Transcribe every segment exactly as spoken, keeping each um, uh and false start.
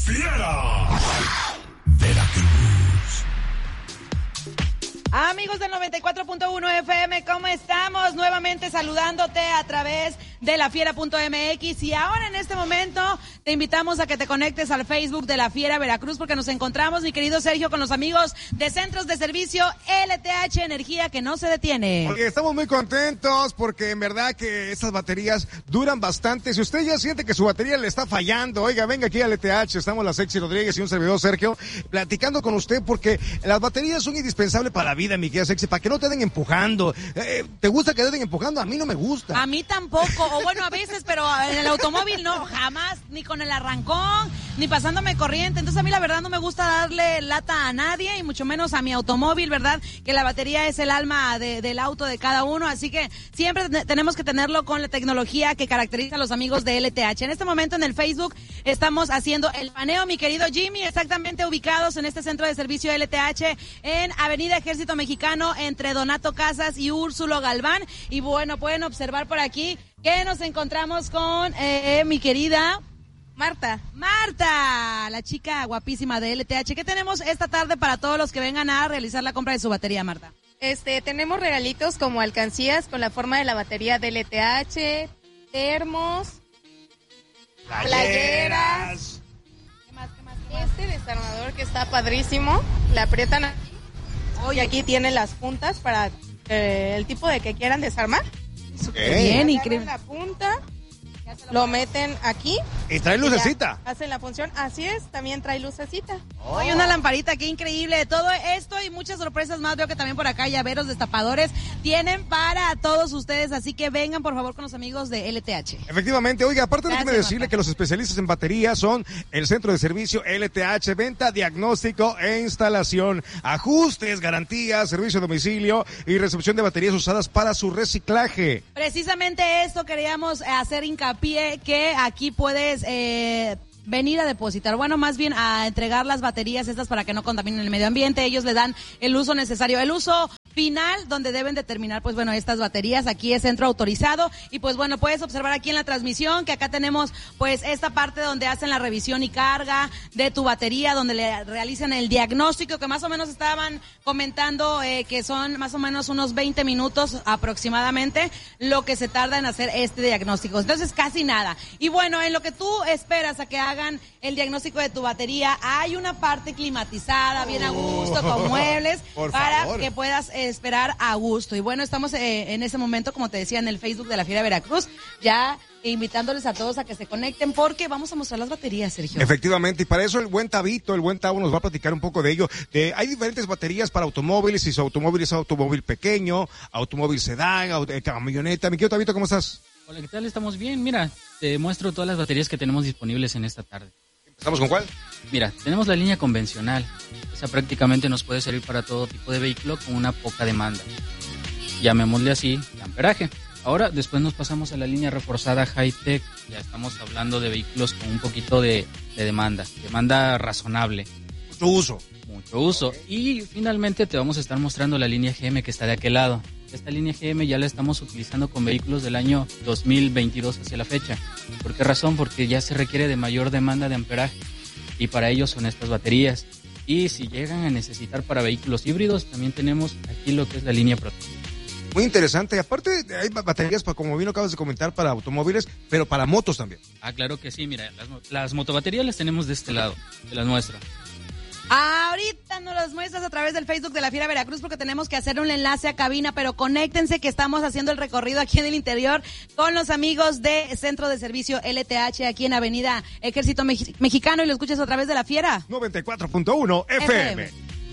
Fiera. Veracruz. Amigos del noventa y cuatro punto uno F M, ¿cómo estamos? Nuevamente saludándote a través de la fiera punto M X, y ahora en este momento te invitamos a que te conectes al Facebook de La Fiera Veracruz, porque nos encontramos, mi querido Sergio, con los amigos de Centros de Servicio L T H, energía que no se detiene. Porque estamos muy contentos porque en verdad que estas baterías duran bastante. Si usted ya siente que su batería le está fallando, oiga, venga aquí a L T H, estamos la Sexy Rodríguez y un servidor Sergio, platicando con usted, porque las baterías son indispensables para la vida, mi querida Sexy, para que no te den empujando. Eh, ¿Te gusta que te den empujando? A mí no me gusta. A mí tampoco, o bueno, a veces, pero en el automóvil no, jamás, ni con el arrancón, ni pasándome corriente. Entonces a mí la verdad no me gusta darle lata a nadie, y mucho menos a mi automóvil, ¿verdad? Que la batería es el alma de, del auto de cada uno, así que siempre te- tenemos que tenerlo con la tecnología que caracteriza a los amigos de L T H. En este momento en el Facebook estamos haciendo el paneo, mi querido Jimmy, exactamente ubicados en este centro de servicio L T H en Avenida Ejército Mexicano, entre Donato Casas y Úrsulo Galván. Y bueno, pueden observar por aquí que nos encontramos con eh, mi querida Marta. Marta, la chica guapísima de L T H. ¿Qué tenemos esta tarde para todos los que vengan a realizar la compra de su batería, Marta? Este, tenemos regalitos como alcancías con la forma de la batería de L T H, termos, playeras. ¿Qué más, qué más, qué más? Este desarmador que está padrísimo, le aprietan aquí. Y aquí tiene las puntas para eh, el tipo de que quieran desarmar. Bien, Agarran increíble. la punta, lo meten aquí. Y trae y lucecita. ya hacen la función. Así es, también trae lucecita. Hoy una lamparita, qué increíble. Todo esto y muchas sorpresas más. Veo que también por acá llaveros, destapadores tienen para todos ustedes. Así que vengan por favor con los amigos de L T H. Efectivamente, oiga, aparte de Gracias, decirle Marta. que los especialistas en baterías son el centro de servicio L T H, venta, diagnóstico e instalación, ajustes, garantías, servicio a domicilio y recepción de baterías usadas para su reciclaje. Precisamente esto queríamos hacer hincapié, que aquí puedes eh, venir a depositar, bueno, más bien a entregar las baterías estas para que no contaminen el medio ambiente. Ellos le dan el uso necesario, el uso final donde deben determinar, pues bueno, estas baterías. Aquí es centro autorizado, y pues bueno, puedes observar aquí en la transmisión que acá tenemos pues esta parte donde hacen la revisión y carga de tu batería, donde le realizan el diagnóstico, que más o menos estaban comentando eh, que son más o menos unos veinte minutos aproximadamente lo que se tarda en hacer este diagnóstico. Entonces casi nada. Y bueno, en lo que tú esperas a que hagan el diagnóstico de tu batería, hay una parte climatizada, bien a gusto, con muebles, Por para favor. que puedas eh, esperar a gusto. Y bueno, estamos eh, en ese momento, como te decía, en el Facebook de la Fiera Veracruz, ya invitándoles a todos a que se conecten, porque vamos a mostrar las baterías, Sergio. Efectivamente, y para eso el buen Tabito, el buen Tavo nos va a platicar un poco de ello. De, hay diferentes baterías para automóviles, si su automóvil es automóvil pequeño, automóvil sedán, auto, eh, camioneta. Mi querido Tabito, ¿cómo estás? Hola, ¿qué tal? Estamos bien. Mira, te muestro todas las baterías que tenemos disponibles en esta tarde. ¿Empezamos con cuál? Mira, tenemos la línea convencional. Esa prácticamente nos puede servir para todo tipo de vehículo con una poca demanda. Llamémosle así, de amperaje. Ahora, después nos pasamos a la línea reforzada high-tech. Ya estamos hablando de vehículos con un poquito de, de demanda, demanda razonable. Mucho uso. Mucho uso. Y finalmente te vamos a estar mostrando la línea G M que está de aquel lado. Esta línea G M ya la estamos utilizando con vehículos del año dos mil veintidós hacia la fecha. ¿Por qué razón? Porque ya se requiere de mayor demanda de amperaje, y para ello son estas baterías. Y si llegan a necesitar para vehículos híbridos, también tenemos aquí lo que es la línea Pro. Muy interesante. Aparte, hay baterías, para, como bien acabas de comentar, para automóviles, pero para motos también. Ah, claro que sí, mira, las, mo- las motobaterías las tenemos de este lado, te las muestro. Ahorita nos los muestras a través del Facebook de la Fiera Veracruz, porque tenemos que hacer un enlace a cabina, pero conéctense que estamos haciendo el recorrido aquí en el interior con los amigos de Centro de Servicio L T H aquí en Avenida Ejército Mex- Mexicano, y lo escuchas a través de la Fiera. noventa y cuatro punto uno F M.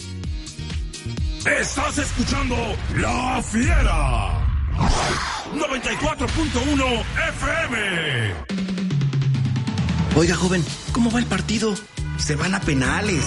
Estás escuchando La Fiera. noventa y cuatro punto uno F M. Oiga, joven, ¿cómo va el partido? Se van a penales.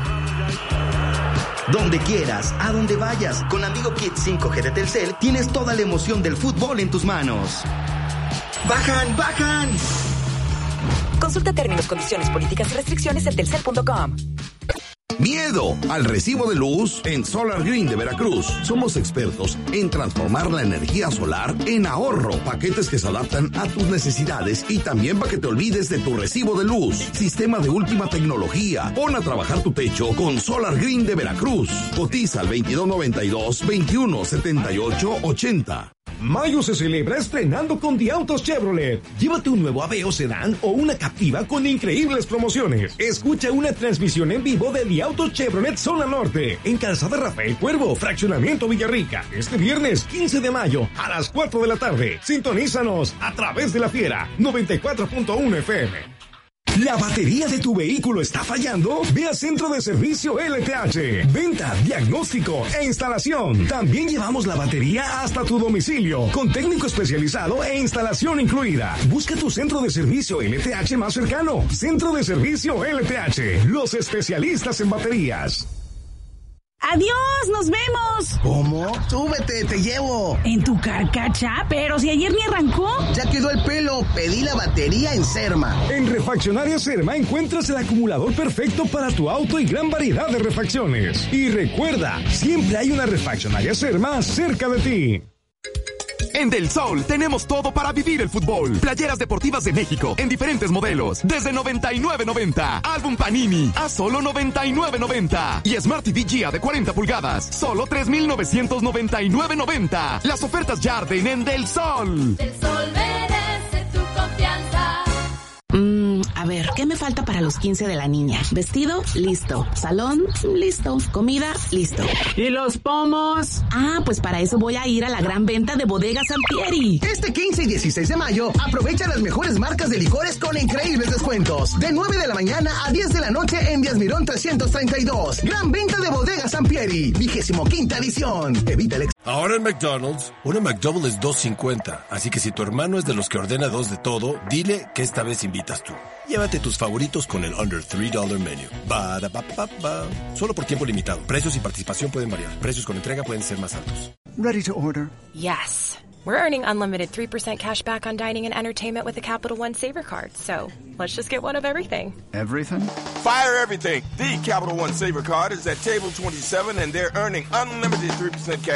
Donde quieras, a donde vayas, con Amigo Kit cinco G de Telcel tienes toda la emoción del fútbol en tus manos. ¡Bajan, bajan! Consulta términos, condiciones, políticas y restricciones en telcel punto com. Miedo al recibo de luz. En Solar Green de Veracruz somos expertos en transformar la energía solar en ahorro. Paquetes que se adaptan a tus necesidades y también para que te olvides de tu recibo de luz. Sistema de última tecnología. Pon a trabajar tu techo con Solar Green de Veracruz. Cotiza al veintidós noventa y dos, veintiuno setenta y ocho ochenta. Mayo se celebra estrenando con The Autos Chevrolet. Llévate un nuevo Aveo Sedán o una Captiva con increíbles promociones. Escucha una transmisión en vivo de The Autos Chevrolet Zona Norte en Calzada Rafael Cuervo, Fraccionamiento Villarrica. Este viernes quince de mayo a las cuatro de la tarde. Sintonízanos a través de la Fiera noventa y cuatro punto uno F M. ¿La batería de tu vehículo está fallando? Ve a Centro de Servicio L T H. Venta, diagnóstico e instalación. También llevamos la batería hasta tu domicilio, con técnico especializado e instalación incluida. Busca tu Centro de Servicio L T H más cercano. Centro de Servicio L T H, los especialistas en baterías. ¡Adiós! ¡Nos vemos! ¿Cómo? ¡Súbete, te llevo! ¿En tu carcacha? Pero si ayer ni arrancó. Ya quedó el pelo. Pedí la batería en Serma. En Refaccionaria Serma encuentras el acumulador perfecto para tu auto y gran variedad de refacciones. Y recuerda, siempre hay una Refaccionaria Serma cerca de ti. En Del Sol tenemos todo para vivir el fútbol. Playeras deportivas de México en diferentes modelos. Desde noventa y nueve noventa. Álbum Panini a solo noventa y nueve noventa. Y Smart T V G A de cuarenta pulgadas. Solo tres mil novecientos noventa y nueve noventa. Las ofertas ya arden en Del Sol. Del Sol merece tu confianza. Mm, a ver, ¿qué me falta para los quince de la niña? Vestido, listo. Salón, listo. Comida, listo. ¿Y los pomos? Ah, pues para eso voy a ir a la gran venta de Bodega Sampieri. Este quince y dieciséis de mayo, aprovecha las mejores marcas de licores con increíbles descuentos. De nueve de la mañana a diez de la noche en Díaz Mirón trescientos treinta y dos. Gran venta de Bodega Sampieri, vigésimo quinta edición. Evita el ex- Ahora en McDonald's, una McDouble es dos cincuenta. Así que si tu hermano es de los que ordena dos de todo, dile que esta vez invitas tú. Llévate tus favoritos con el Under three dollar Menu. Ba, da, ba, ba, ba. Solo por tiempo limitado. Precios y participación pueden variar. Precios con entrega pueden ser más altos. Ready to order? Yes. We're earning unlimited three percent cash back on dining and entertainment with the Capital One Saver Card. So let's just get one of everything. Everything? Fire everything. The Capital One Saver Card is at table twenty-seven and they're earning unlimited three percent cash